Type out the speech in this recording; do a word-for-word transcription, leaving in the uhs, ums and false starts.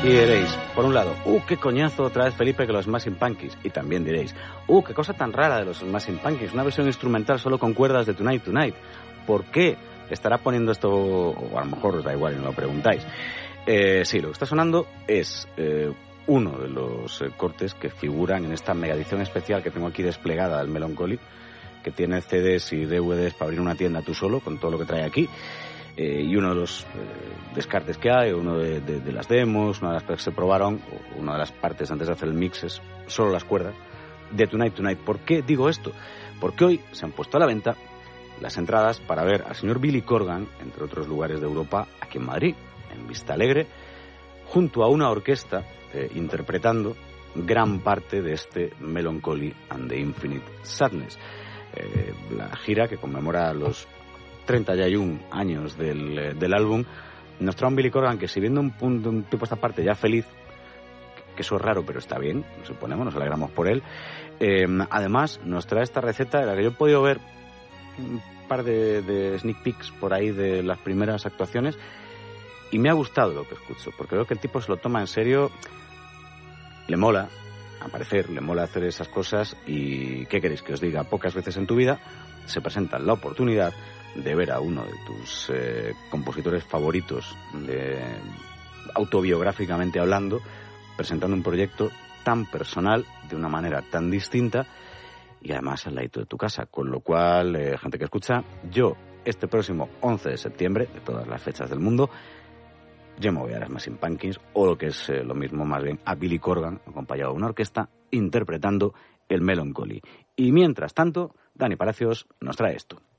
Y diréis, por un lado, ¡uh, qué coñazo otra vez Felipe que los Smashing Pumpkins! Y también diréis, ¡uh, qué cosa tan rara de los Smashing Pumpkins! Una versión instrumental solo con cuerdas de Tonight Tonight. ¿Por qué estará poniendo esto? O a lo mejor os da igual y no lo preguntáis. Eh, sí, lo que está sonando es eh, uno de los eh, cortes que figuran en esta megaedición especial que tengo aquí desplegada del Melancholy, que tiene C Ds y D V Ds para abrir una tienda tú solo, con todo lo que trae aquí. Eh, y uno de los eh, descartes que hay, uno de, de, de las demos, una de las que se probaron, una de las partes antes de hacer el mix es solo las cuerdas de Tonight Tonight. ¿Por qué digo esto? Porque hoy se han puesto a la venta las entradas para ver al señor Billy Corgan, entre otros lugares de Europa, aquí en Madrid, en Vista Alegre, junto a una orquesta eh, interpretando gran parte de este Melancholy and the Infinite Sadness. Eh, la gira que conmemora los treinta y uno años del, del álbum, nos trae un Billy Corgan que, si viendo un, punto, un tipo esta parte ya feliz, que eso es raro pero está bien, nos suponemos, nos alegramos por él, eh, además nos trae esta receta de la que yo he podido ver un par de, de sneak peeks por ahí de las primeras actuaciones y me ha gustado lo que escucho, porque veo que el tipo se lo toma en serio, le mola aparecer, le mola hacer esas cosas y ¿qué queréis que os diga? Pocas veces en tu vida se presenta la oportunidad de ver a uno de tus eh, compositores favoritos, de, autobiográficamente hablando, presentando un proyecto tan personal, de una manera tan distinta y además al ladito de tu casa. Con lo cual, eh, gente que escucha, yo este próximo once de septiembre, de todas las fechas del mundo, yo me voy a las Smashing Pumpkins, o lo que es eh, lo mismo más bien, a Billy Corgan, acompañado de una orquesta, interpretando el Melancholy. Y mientras tanto, Dani Palacios nos trae esto.